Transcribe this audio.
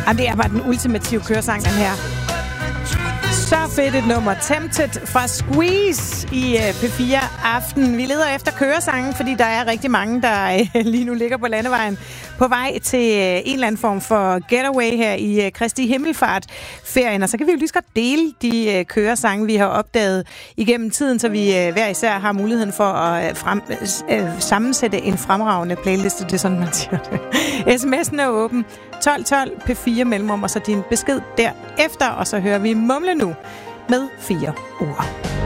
Jamen, det er bare den ultimative køresang, den her. Så fedt et nummer. Tempted fra Squeeze i P4 Aften. Vi leder efter køresangen, fordi der er rigtig mange, der lige nu ligger på landevejen på vej til en eller anden form for getaway her i Kristi Himmelfart-ferien. Og så kan vi jo lige så godt dele de køresange, vi har opdaget igennem tiden, så vi hver især har muligheden for at sammensætte en fremragende playliste. Det er sådan, man siger det. SMS'en er åben. 1212 P4 mellemrum, og så din besked derefter, og så hører vi Mumle Nu med 4 ord.